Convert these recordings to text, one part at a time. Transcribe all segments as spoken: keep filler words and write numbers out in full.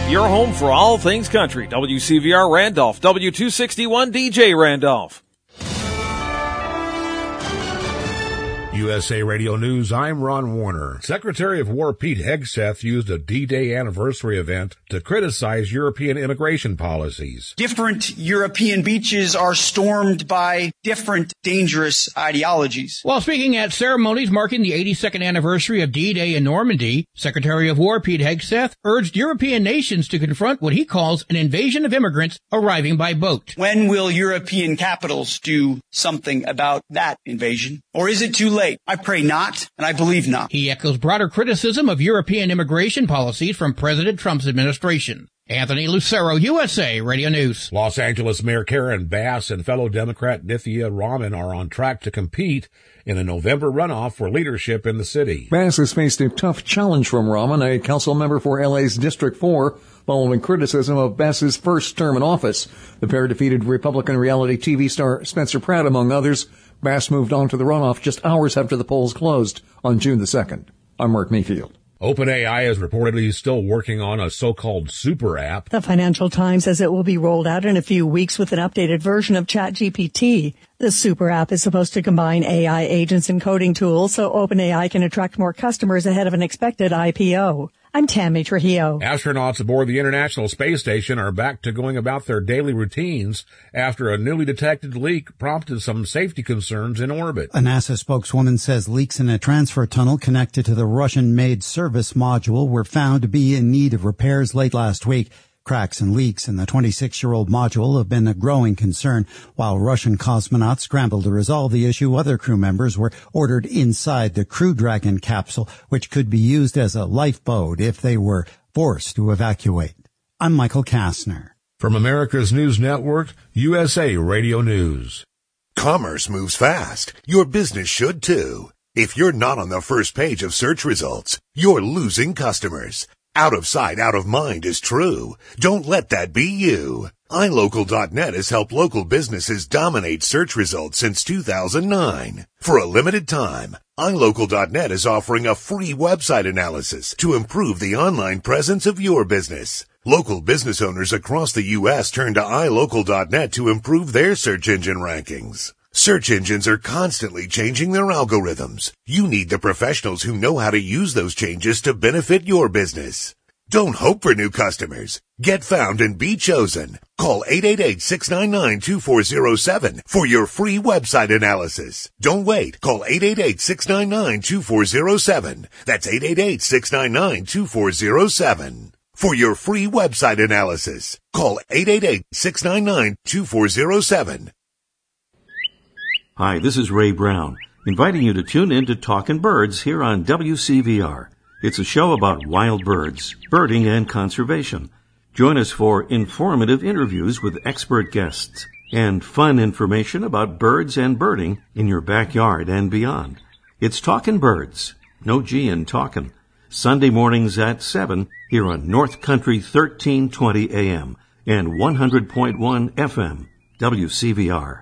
Your home for all things country. W C V R Randolph, W two sixty-one D J Randolph. U S A Radio News, I'm Ron Warner. Secretary of War Pete Hegseth used a D-Day anniversary event to criticize European immigration policies. Different European beaches are stormed by different dangerous ideologies. While speaking at ceremonies marking the eighty-second anniversary of D-Day in Normandy, Secretary of War Pete Hegseth urged European nations to confront what he calls an invasion of immigrants arriving by boat. When will European capitals do something about that invasion? Or is it too late? I pray not, and I believe not. He echoes broader criticism of European immigration policies from President Trump's administration. Anthony Lucero, U S A Radio News. Los Angeles Mayor Karen Bass and fellow Democrat Nithya Raman are on track to compete in a November runoff for leadership in the city. Bass has faced a tough challenge from Raman, a council member for L A's District four, following criticism of Bass's first term in office. The pair defeated Republican reality T V star Spencer Pratt, among others. Bass moved on to the runoff just hours after the polls closed on June the second. I'm Mark Mayfield. OpenAI is reportedly still working on a so-called super app. The Financial Times says it will be rolled out in a few weeks with an updated version of ChatGPT. The super app is supposed to combine A I agents and coding tools so OpenAI can attract more customers ahead of an expected I P O. I'm Tammy Trujillo. Astronauts aboard the International Space Station are back to going about their daily routines after a newly detected leak prompted some safety concerns in orbit. A NASA spokeswoman says leaks in a transfer tunnel connected to the Russian-made service module were found to be in need of repairs late last week. Cracks and leaks in the twenty-six-year-old module have been a growing concern. While Russian cosmonauts scrambled to resolve the issue, other crew members were ordered inside the Crew Dragon capsule, which could be used as a lifeboat if they were forced to evacuate. I'm Michael Kastner. From America's News Network, U S A Radio News. Commerce moves fast. Your business should too. If you're not on the first page of search results, you're losing customers. Out of sight, out of mind is true. Don't let that be you. i local dot net has helped local businesses dominate search results since two thousand nine. For a limited time, i local dot net is offering a free website analysis to improve the online presence of your business. Local business owners across the U S turn to i local dot net to improve their search engine rankings. Search engines are constantly changing their algorithms. You need the professionals who know how to use those changes to benefit your business. Don't hope for new customers. Get found and be chosen. Call eight eight eight, six nine nine, two four zero seven for your free website analysis. Don't wait. Call eight eight eight, six nine nine, two four zero seven. That's eight eight eight, six nine nine, two four zero seven. For your free website analysis, call eight eight eight, six nine nine, two four zero seven. Hi, this is Ray Brown, inviting you to tune in to Talkin' Birds here on W C V R. It's a show about wild birds, birding, and conservation. Join us for informative interviews with expert guests and fun information about birds and birding in your backyard and beyond. It's Talkin' Birds, no G in talkin', Sunday mornings at seven here on North Country thirteen twenty A M and one hundred point one F M, W C V R.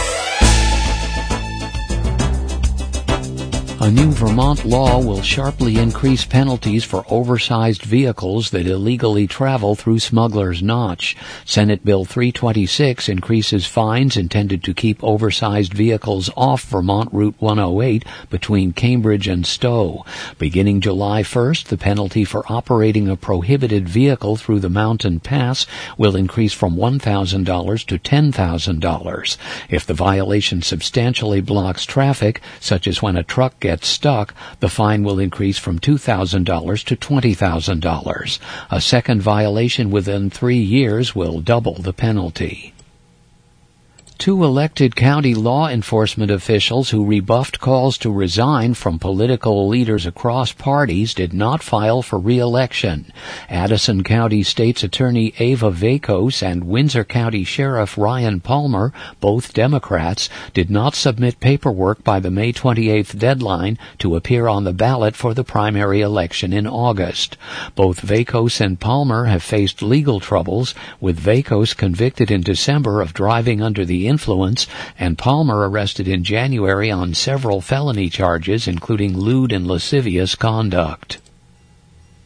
A new Vermont law will sharply increase penalties for oversized vehicles that illegally travel through Smuggler's Notch. Senate Bill three twenty-six increases fines intended to keep oversized vehicles off Vermont Route one oh eight between Cambridge and Stowe. Beginning July first, the penalty for operating a prohibited vehicle through the mountain pass will increase from one thousand dollars to ten thousand dollars. If the violation substantially blocks traffic, such as when a truck gets stuck, the fine will increase from two thousand dollars to twenty thousand dollars. A second violation within three years will double the penalty. Two elected county law enforcement officials who rebuffed calls to resign from political leaders across parties did not file for re-election. Addison County State's Attorney Ava Vakos and Windsor County Sheriff Ryan Palmer, both Democrats, did not submit paperwork by the May twenty-eighth deadline to appear on the ballot for the primary election in August. Both Vakos and Palmer have faced legal troubles, with Vakos convicted in December of driving under the influence, and Palmer arrested in January on several felony charges, including lewd and lascivious conduct.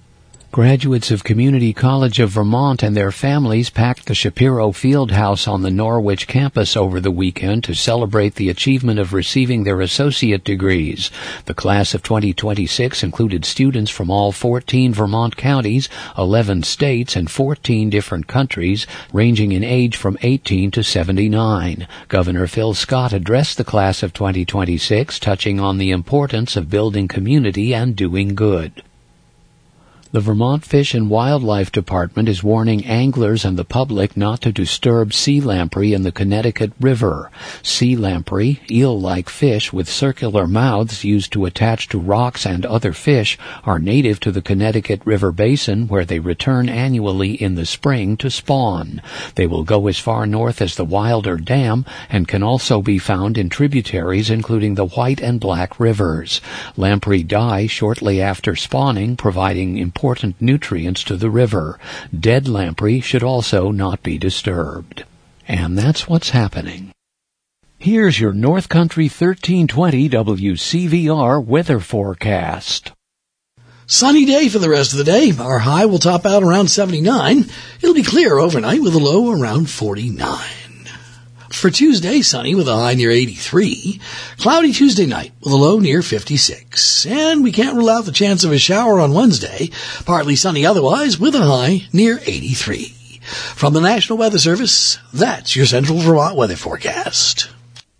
Graduates of Community College of Vermont and their families packed the Shapiro Fieldhouse on the Norwich campus over the weekend to celebrate the achievement of receiving their associate degrees. The class of twenty twenty-six included students from all fourteen Vermont counties, eleven states, and fourteen different countries, ranging in age from eighteen to seventy-nine. Governor Phil Scott addressed the class of twenty twenty-six, touching on the importance of building community and doing good. The Vermont Fish and Wildlife Department is warning anglers and the public not to disturb sea lamprey in the Connecticut River. Sea lamprey, eel-like fish with circular mouths used to attach to rocks and other fish, are native to the Connecticut River basin, where they return annually in the spring to spawn. They will go as far north as the Wilder Dam and can also be found in tributaries including the White and Black Rivers. Lamprey die shortly after spawning, providing important important nutrients to the river. Dead lamprey should also not be disturbed. And that's what's happening. Here's your North Country thirteen twenty W C V R weather forecast. Sunny day for the rest of the day. Our high will top out around seventy-nine. It'll be clear overnight with a low around forty-nine. For Tuesday, sunny with a high near eighty-three. Cloudy Tuesday night with a low near fifty-six. And we can't rule out the chance of a shower on Wednesday. Partly sunny otherwise with a high near eighty-three. From the National Weather Service, that's your Central Vermont weather forecast.